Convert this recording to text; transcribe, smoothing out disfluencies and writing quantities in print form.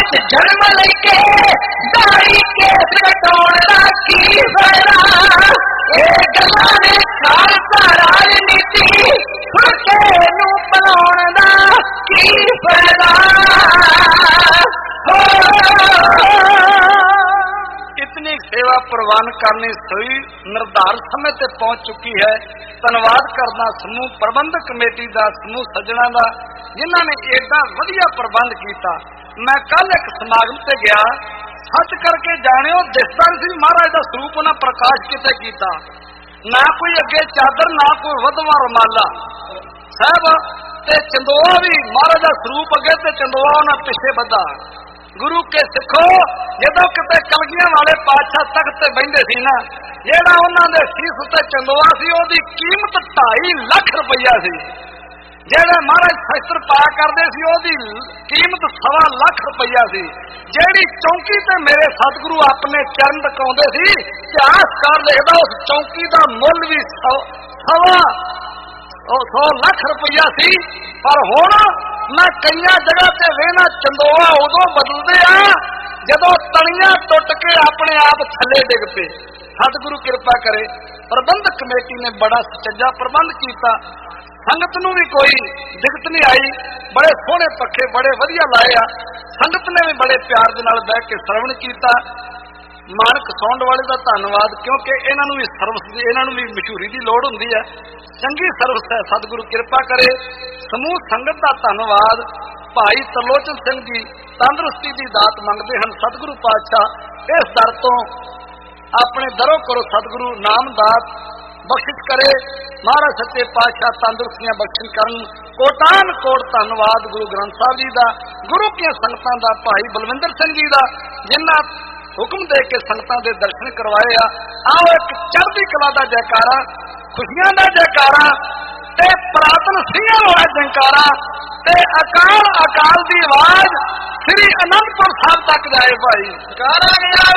च जन्म लेके दाढ़ी केस कटाउण दा की फायदा ये गल्लां ने खालसा राजनीति फुलके नूं बनाउण दा की फायदा इतनी सेवा प्रवान करनी सोई निर्धारित समय ते पहुंच चुकी है। धन्यवाद करना समूह प्रबंधक कमेटी का, समूह सज्जणा का, जिन्हों ने एडा वधिया प्रबंध किया। मैं कल एक समागम से गया, सच करके जानियो दिसदा सी महाराज का स्वरूप उन्हें प्रकाश किते कीता। ना कोई अगे चादर, ना कोई वधवा रुमाला साहब ते चंदोआ भी महाराज का स्वरूप अगे ते चंदोआ उन्हें पिछे बधा। गुरु के सिखो जदों किते कलगियां वाले पातशाह तख्त ते बहिंदे सी ना, जेड़ा उन्हां दे सीस उत्ते चंदोआ सी ओदी कीमत 2.5 लाख रुपया सी। जेड़े महाराज शस्त्र पाया करदे सी ओदी कीमत 1.25 लाख रुपया सी। जेड़ी चौंकी ते मेरे सतगुरु अपने चरण टकाउंदे सी, इतिहासकार लिखदा उस चौंकी दा मुੱਲ भी 100 लाख रुपया सी। पर हुण मैं कई जगह ते वेना चंदोआ उदों बदलते जदों तलियां टुट के अपने आप थले डिग पे। सतगुरु कृपा करे, प्रबंधक कमेटी ने बड़ा सचज्जा प्रबंध किया। संगत नूं भी कोई दिक्कत नहीं आई, बड़े सोहने पखे बड़े वधिया लाए आ। संगत ने भी बड़े प्यार दे नाल बैठ के श्रवण किया। मानक सौंड वाले का धन्यवाद, क्योंकि इन्हों भी सर्विस इन्हों भी मशहूरी की लोड़ होंदी है। चंगी सर्विस है, सतगुरु कृपा करे। समूह संगत का धन्यवाद। भाई तरलोचन सिंह जी तंदुरुस्ती की दात मंगते हैं, सतगुरु पातशाह इस दर तो अपने दरों करो सतगुरु नाम दात बख्शिश करे। महाराज सच्चे पातशाह तंदुरुस्तियां बख्शिश करन। कोटान कोट धन्यवाद गुरु ग्रंथ साहब जी का, गुरु की संगतां का, भाई बलविंदर सिंह जी का, जिन्ना हुक्म दे के संगतां दे दर्शन करवाए आ। आओ एक चढ़दी कला का जयकारा, खुशियां का जयकारा ते पुरातन सिंहां वाला जयकारा ते अकाल अकाल की आवाज श्री अनंदपुर साहब तक जाए। भाई जयकारा